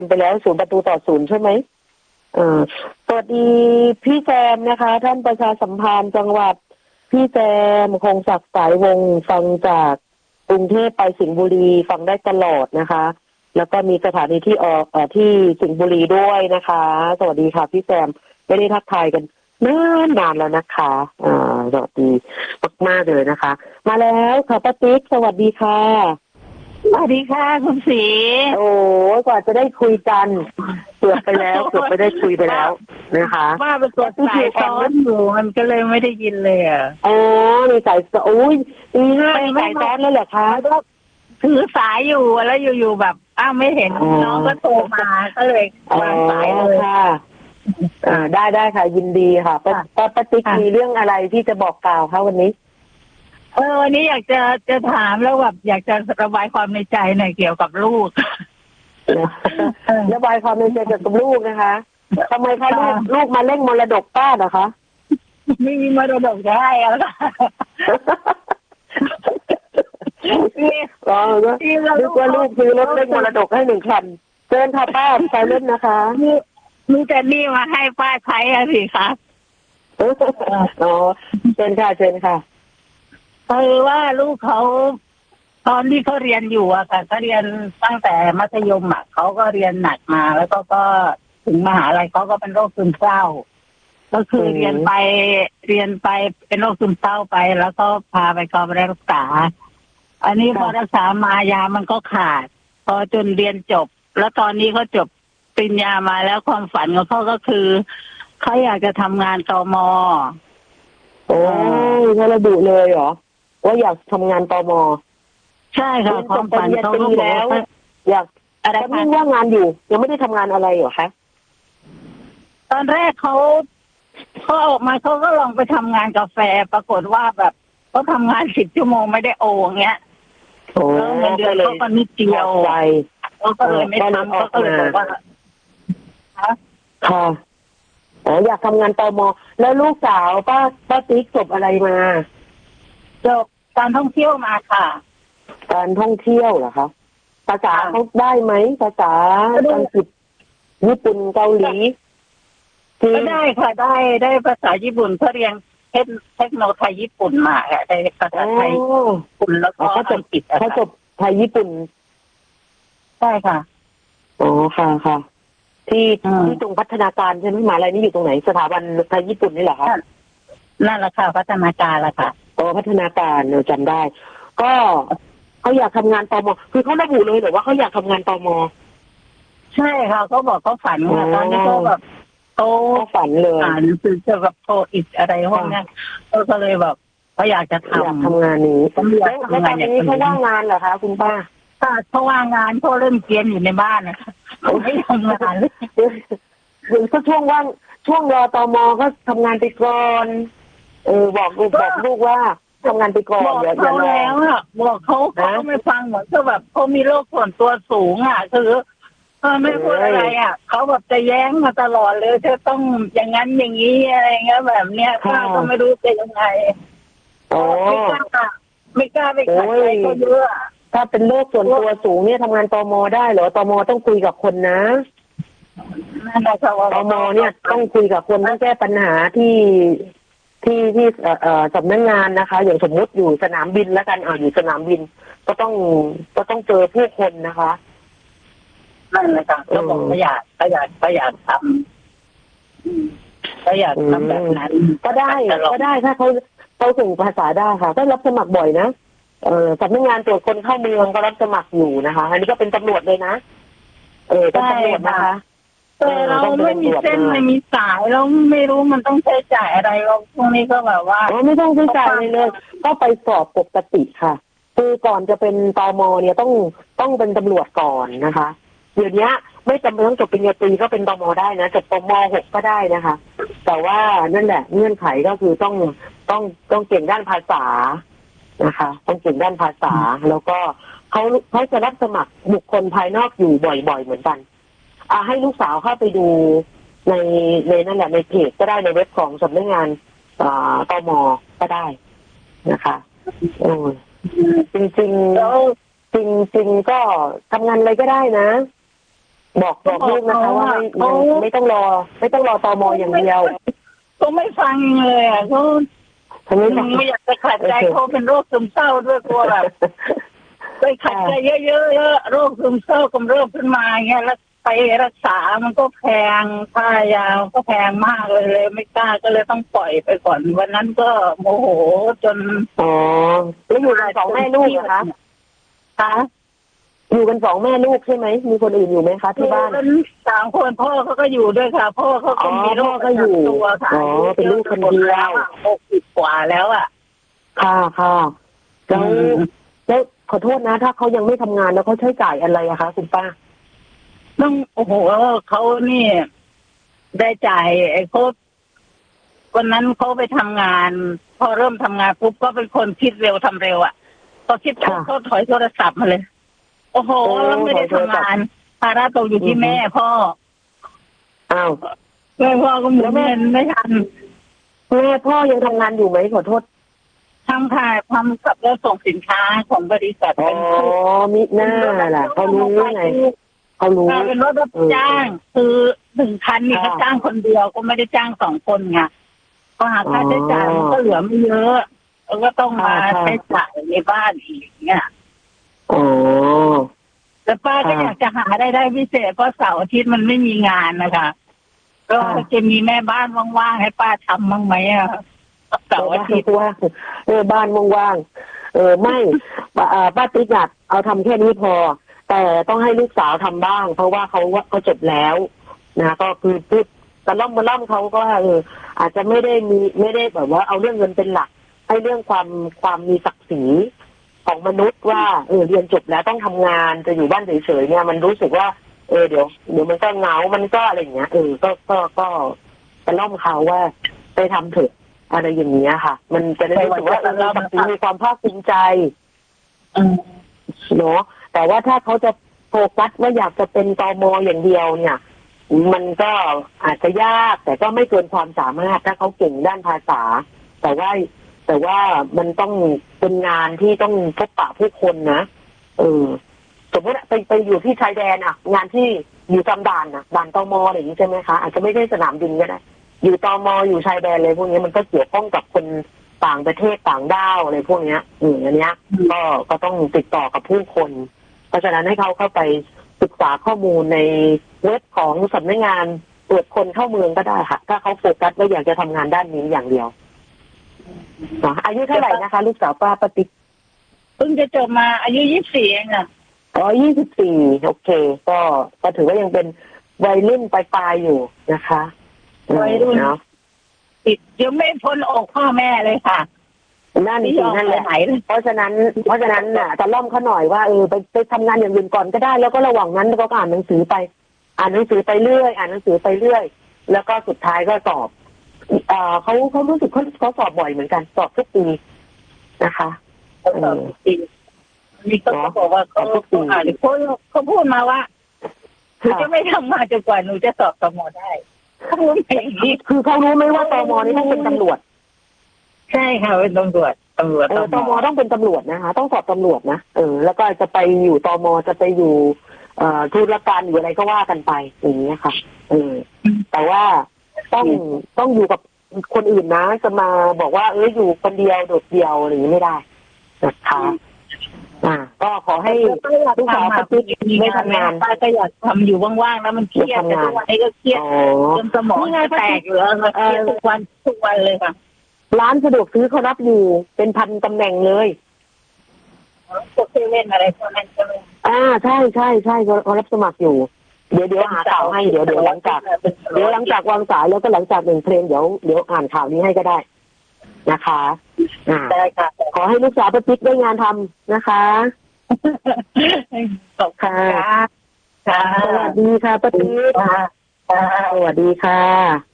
ไปแล้ว0-0ใช่ไหมสวัสดีพี่แซมนะคะ ท่านประชาสัมพันธ์จังหวัดพี่แซมคงศักดิ์สายวงศ์ฟังจากกรุงเทพไปสิงห์บุรีฟังได้ตลอดนะคะ แล้วก็มีสถานีที่ออกที่สิงห์บุรีด้วยนะคะสวัสดีค่ะพี่แซมไม่ได้ทักทายกันนานแล้วนะคะสวัสดีมากๆเลยนะคะ มาแล้วค่ะป้าติ๊กสวัสดีค่ะสวัสดีค่ะคุณศรีโอ้กว่าจะได้คุยกันเกือบไปแล้วเกือบไปได้คุยไปแล้วนะคะว่าเป็นตัวสายซ้อนอยู่มันก็เลยไม่ได้ยินเลยอ๋อมีสายโอ้ยมีสายซ้อนแล้วเหรอคะถือสายอยู่แล้วอยู่ๆแบบไม่เห็นน้องก็โทรมาก็เลยวางสายเลยค่ะได้ค่ะยินดีค่ะป้าติ๊กมีเรื่องอะไรที่จะบอกกล่าวคะวันนี้วันนี้อยากจะถามแล้วแบบอยากจะระบายความในใจหน่อยเกี่ยวกับลูกระบายความในใจเกี่ยวกับลูกนะคะทำไมคะลูกมาเล่นมรดกป้าเหรอคะไม่มีมรดกจะให้แล้วค่ะนึกว่าลูกซื้อรถเล่นมรดกให้1 คันเชิญค่ะป้าใช้เล่นนะคะมีแต่นี่มาให้ป้าใช้สิคะเชิญค่ะว่าลูกเขาตอนที่เขาเรียนอยู่ค่ะเขาเรียนตั้งแต่มัธยมเขาก็เรียนหนักมาแล้วก็ถึงมหาลัยเขาก็เป็นโรคซึมเศร้าก็คือเรียนไปเป็นโรคซึมเศร้าไปแล้วก็พาไปกองรักษาอันนี้พอรักษามายามันก็ขาดพอจนเรียนจบแล้วตอนนี้เขาจบปริญญามาแล้วความฝันของเขาก็คือเขาอยากจะทำงานกม. โอ้เขาระบุเลยเหรอว่าอยากทำงานกม. ใช่ค่ะความฝันเขาก็แล้วอยากอะไรคะว่างานอยู่ยังไม่ได้ทำงานอะไรเหรอคะตอนแรกเขาออกมาเขาก็ลองไปทำงานกาแฟปรากฏว่าแบบเขาทำงาน10 ชั่วโมงไม่ได้โอเงี้ยแล้วเงินเดือนเขาก็นิดเดียวเขาก็เลยไม่ทำเขาก็เลยบอกว่าค่ะอยากทำงานตม.แล้วลูกสาวป้าติ๊กจบอะไรมาจบการท่องเที่ยวมาค่ะการท่องเที่ยวเหรอคะภาษาเขาได้ไหมภาษาอังกฤษญี่ปุ่นเกาหลีก็ได้ค่ะได้ภาษาญี่ปุ่นเขาเรียนเทคโนโลยีไทยญี่ปุ่นมาค่ะได้ภาษาไทยญี่ปุ่นแล้วก็อังกฤษเขาจบไทยญี่ปุ่นใช่ค่ะค่ะที่ตรงพัฒนาการใช่ไหมมหาลัยนี้อยู่ตรงไหนสถาบันไทยญี่ปุ่นนี่เหรอคะนั่นแหละค่ะพัฒนาการละค่ะพัฒนาการเราจำได้ก็เขาอยากทำงานตม.คือเขาระบุเลยหรือว่าเขาอยากทำงานตม. ใช่ค่ะเขาบอกเขาฝันค่ะตอนนี้เขาแบบเขาฝันเลยอ่านสื่อเกี่ยวกับโทอิดอะไรพวกนี้ก็เลยแบบเขาอยากจะทำงานนี้แล้วตอนนี้เขาว่างงานเหรอคะคุณป้าเขาว่างงานเขาเล่นเกมอยู่ในบ้านนะคะเขาไม่ทำงานเลยก็ช่วงว่างช่วงรอตม.ก็ทำงานไปก่อนบอกลูกว่าทำงานไปก่อนอย่าแล้วบอกเขาไม่ฟังเหมือนเขาแบบเขามีโรคส่วนตัวสูงคือไม่พูดอะไรเขาแบบจะแย้งมาตลอดเลยจะต้องอย่างนั้นอย่างนี้อะไรเงี้ยแบบเนี้ยข้าก็ไม่รู้จะยังไงไม่กล้าไปขัดใจก็เยอะถ้าเป็นโรคส่วนตัวสูงเนี่ยทำงานตม.ได้เหรอตม.ต้องคุยกับคนนะตม.เนี่ยต้องคุยกับคนต้องแก้ปัญหาที่สำนักงานนะคะอย่างสมมุติอยู่สนามบินแล้วกันอยู่สนามบินก็ต้องเจอผู้คนนะคะนั่นแหละค่ะก็บอกก็อยากทำแบบนั้นก็ได้ถ้าเขาส่งภาษาได้ค่ะก็รับสมัครบ่อยนะสำนักงานตรวจคนเข้าเมืองก็รับสมัครอยู่นะคะอันนี้ก็เป็นตำรวจเลยนะเป็นตำรวจนะคะแต่เราไม่มีเส้นไม่มีสายเราไม่รู้มันต้องใช้จ่ายอะไรเราพวกนี้ก็แบบว่าไม่ต้องใช้จ่ายเลยก็ไปสอบปกติค่ะคือก่อนจะเป็นตม.เนี่ยต้องเป็นตำรวจก่อนนะคะเดี๋ยวนี้ไม่จำเป็นต้องจบปริญญาตรีก็เป็นตม.ได้นะจบปม.6ก็ได้นะคะแต่ว่านั่นแหละเงื่อนไขก็คือต้องเก่งด้านภาษานะคะต้องเก่งด้านภาษาแล้วก็เขาจะรับสมัครบุคคลภายนอกอยู่บ่อยๆเหมือนกันให้ลูกสาวเข้าไปดูในนั่นแหละในเพจก็ได้ในเว็บของสำนักงานตม.ก็ได้นะคะจริงก็ทำงานอะไรก็ได้นะบอกลูกนะคะว่าไม่ต้องรอตมอย่างเดียวก็ไม่ฟังเลยอ่ะเขาไม่อยากจะขัดใจเขาเป็นโรคซึมเศร้าด้วยกลัวแบบไปขัดใจเยอะๆโรคซึมเศร้ากำเริบขึ้นมาเงี้ยแล้วไปรักษามันก็แพงค่ายาก็แพงมากเลยไม่กล้าก็เลยต้องปล่อยไปก่อนวันนั้นก็โมโหจนแล้วอยู่กัน2 แม่ลูกเหรอคะอยู่กัน2 แม่ลูกใช่ไหมมีคนอื่นอยู่ไหมคะที่บ้าน 3 คนพ่อเขาก็อยู่ด้วยค่ะพ่อเขาก็มีโรคประจำตัวค่ะเป็นลูกคนเดียว 60 กว่าแล้วอ่ะค่ะแล้วขอโทษนะถ้าเขายังไม่ทำงานแล้วเขาใช้จ่ายอะไรอะคะคุณป้าต้องโอ้โหเขานี่ได้จ่ายไอ้เขาวันนั้นเขาไปทำงานพอเริ่มทำงานปุ๊บก็เป็นคนคิดเร็วทำเร็วอ่ะพอคิดปุ๊บเขาถอยโทรศัพท์มาเลยโอ้โหแล้วไม่ได้ทำงานภาระตกอยู่ที่แม่พ่อแม่พ่อก็หมุนเงินไม่ทันแม่พ่อยังทำงานอยู่ไหมขอโทษทำค่ะทำกับแล้วส่งสินค้าของบริษัทเป็นมิหน้าล่ะเขารู้ไงเขารู้เป็นรถรับจ้างคือ1 คันนี่เขาจ้างคนเดียวก็ไม่ได้จ้าง2 คนไงก็หาค่าใช้จ่ายมันก็เหลือไม่เยอะแล้วก็ต้องมาใช้จ่ายในบ้านอีกเนี่ยแต่ป้าก็อยากจะหาได้พิเศษเพราะเสาร์อาทิตย์มันไม่มีงานนะคะก็จะมีแม่บ้านว่างๆให้ป้าทำบ้างไหมอะเสาร์อาทิตย์ว่างบ้านว่างๆไม่ป้าติ๊กอยากเอาทำแค่นี้พอแต่ต้องให้ลูกสาวทำบ้างเพราะว่าเขาจบแล้วนะก็คือพูดตะล่อมเขาก็อาจจะไม่ได้แบบว่าเอาเรื่องเงินเป็นหลักให้เรื่องความมีศักดิ์ศรีของมนุษย์ว่าเรียนจบแล้วต้องทำงานจะอยู่บ้านเฉยๆเนี่ยมันรู้สึกว่าเดี๋ยวมันก็เหงามันก็อะไรอย่างเงี้ยก็ตะล่อมเขาว่าไปทำเถอะอะไรอย่างเงี้ยค่ะมันจะได้รู้สึกว่ามีความภาคภูมิใจเนาะแต่ว่าถ้าเขาจะโฟกัสว่าอยากจะเป็นตม.อย่างเดียวเนี่ยมันก็อาจจะยากแต่ก็ไม่เกินความสามารถถ้าเขาเก่งด้านภาษาแต่ว่ามันต้องเป็นงานที่ต้องพบปะผู้คนนะสมมติไปอยู่ที่ชายแดนอ่ะงานที่อยู่ตามด่านนะด่านตม.อะไรอย่างนี้ใช่ไหมคะอาจจะไม่ใช่สนามบินก็ได้อยู่ตม.อยู่ชายแดนเลยพวกนี้มันก็เกี่ยวข้องกับคนต่างประเทศต่างด้าวอะไรพวกนี้อันเนี้ยก็ต้องติดต่อกับผู้คนเพราะฉะนั้นให้เขาเข้าไปศึกษาข้อมูลในเว็บของสำนักงานตรวจคนเข้าเมืองก็ได้ค่ะถ้าเขาโฟกัสว่าอยากจะทำงานด้านนี้อย่างเดียวอายุเท่าไหร่นะคะลูกสาวป้าปฏิเพิ่งจะจบมาอายุ24เองอ่ะ 24โอเคก็ถือว่ายังเป็นวัยรุ่นปลายๆอยู่นะคะวัยรุ่นติดยังไม่พ้นอกพ่อแม่เลยค่ะนั่นสินั่นเลยเพราะฉะนั้นน่ะจะล่อมเขาหน่อยว่าไปทำงานอย่างอื่นก่อนก็ได้แล้วก็ระหว่างนั้นก็อ่านหนังสือไปเรื่อยแล้วก็สุดท้ายก็สอบเขารู้สึกเขาสอบบ่อยเหมือนกันสอบทุกปีนะคะสอบทุกปีนี่ก็บอกว่าเขาพูดมาว่าหนูจะไม่ทำมาจนกว่าหนูจะสอบตม.ได้เขาพูดอย่างนี้คือเขารู้ไหมว่าตม.นี่ต้องเป็นตำรวจใช่ค่ะเป็นตำรวจตม. ต้องเป็นตำรวจนะคะต้องสอบตำรวจนะแล้วก็จะไปอยู่ตม.จะไปอยู่ธุรการอยู่อะไรก็ว่ากันไปอย่างนี้ค่ะแต่ว่าต้องอยู่กับคนอื่นนะจะมาบอกว่าอยู่คนเดียวโดดเดี่ยวอะไรอย่างนี้ไม่ได้นะคะก็ขอให้ลูกสาวปฏิบัติไม่ทำงานป้าก็อยากทำอยู่ว่างๆแล้วมันเครียดแต่ทุกวันนี้ก็เครียดจนสมองแตกอยู่แล้วเครียดทุกวันเลยค่ะร้านสะดวกซื้อเขารับอยู่เป็นพันตำแหน่งเลยพวกเซเว่นอะไรพวกนั้นใช่ไหมใช่เขารับสมัครอยู่เดี๋ยวหาข่าวให้เดี๋ยวหลังจากวางสายแล้วก็หลังจาก1 เพลงเดี๋ยวอ่านข่าวนี้ให้ก็ได้นะคะได้ค่ะขอให้ลูกสาวประติ๊กได้งานทำนะคะขอบคุณค่ะสวัสดีค่ะประติ๊กสวัสดีค่ะ